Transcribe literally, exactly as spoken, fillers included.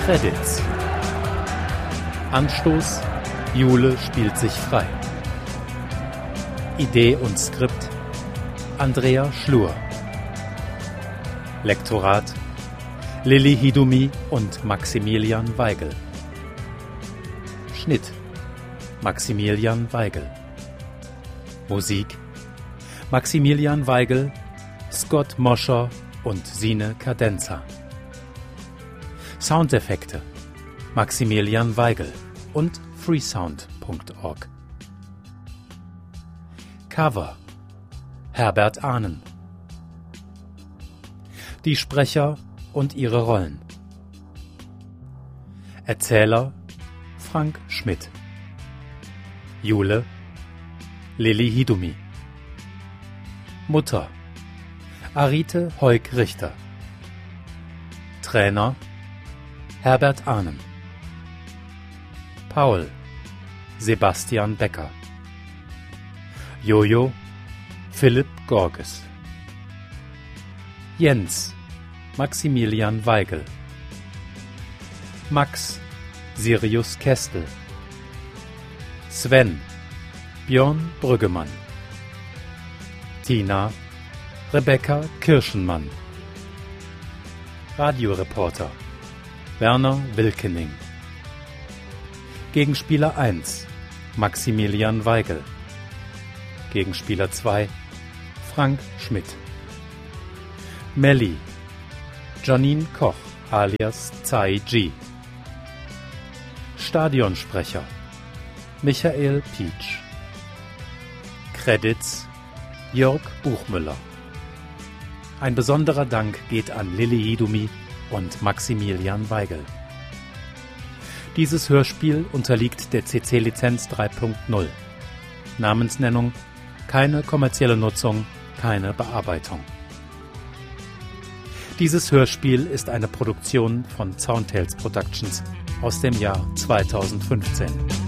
Credits. Anstoß: Jule spielt sich frei. Idee und Skript: Andrea Schlur. Lektorat: Lilly Hidumi und Maximilian Weigel. Schnitt: Maximilian Weigel. Musik: Maximilian Weigel, Scott Moscher und Sine Cadenza. Soundeffekte: Maximilian Weigel und freesound punkt org. Cover: Herbert Ahnen. Die Sprecher und ihre Rollen: Erzähler: Frank Schmidt. Jule: Lilly Hidumi. Mutter: Arite Heuk-Richter. Trainer: Herbert Ahnen. Paul: Sebastian Becker. Jojo: Philipp Gorges. Jens: Maximilian Weigel. Max: Sirius Kestel. Sven: Björn Brüggemann. Tina: Rebecca Kirschenmann. Radioreporter: Werner Wilkening. Gegenspieler eins: Maximilian Weigel. Gegenspieler zwei: Frank Schmidt. Melli: Janine Koch alias Tsai Ji. Stadionsprecher: Michael Pietsch. Credits: Jörg Buchmüller. Ein besonderer Dank geht an Lilly Hidumi und Maximilian Weigel. Dieses Hörspiel unterliegt der C C-Lizenz drei Punkt null. Namensnennung: keine kommerzielle Nutzung, keine Bearbeitung. Dieses Hörspiel ist eine Produktion von Soundtales Productions aus dem Jahr zweitausendfünfzehn.